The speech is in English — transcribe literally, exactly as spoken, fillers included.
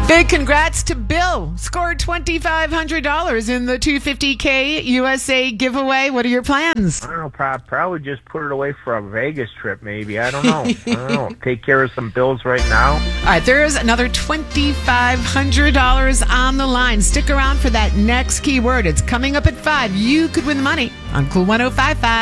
Big congrats to Bill. Scored twenty-five hundred dollars in the two hundred fifty K U S A giveaway. What are your plans? I don't know. Pro- probably just put it away for a Vegas trip, maybe. I don't know. I don't know. Take care of some bills right now. All right, there's another twenty-five hundred dollars on the line. Stick around for that next keyword. It's coming up at five. You could win the money on Cool one oh five point five.